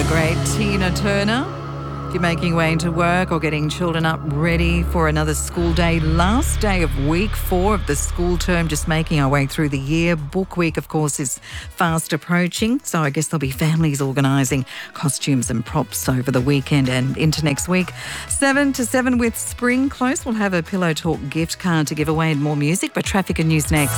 great Tina Turner. If you're making your way into work or getting children up ready for another school day, last day of week 4 of the school term, just making our way through the year. Book week, of course, is fast approaching, so I guess there'll be families organising costumes and props over the weekend and into next week. 7 to 7 with Spring Close. We'll have a Pillow Talk gift card to give away and more music, but traffic and news next.